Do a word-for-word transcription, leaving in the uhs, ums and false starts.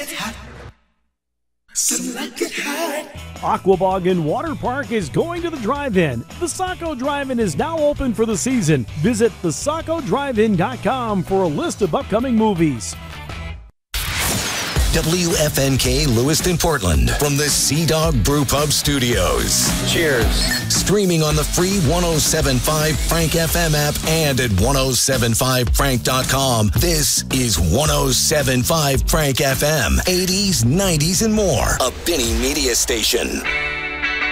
get hot. Some like it hot. Aquabog and Water Park is going to the drive-in. The Saco Drive-In is now open for the season. Visit the saco drive in dot com for a list of upcoming movies. W F N K Lewiston, Portland, from the Sea Dog Brew Pub Studios. Cheers. Streaming on the free one oh seven point five Frank F M app and at ten seventy-five frank dot com. This is one oh seven point five Frank F M. eighties, nineties, and more. A Benny Media Station.